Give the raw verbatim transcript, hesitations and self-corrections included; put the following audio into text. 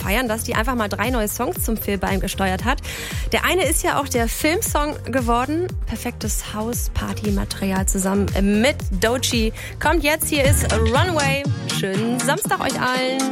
feiern, dass die einfach mal drei neue Songs zum Film beigesteuert hat. Der eine ist ja auch der Filmsong geworden. Perfektes Haus-Party-Material zusammen mit Doechii. Kommt jetzt, hier ist Runway. Schönen Samstag euch allen.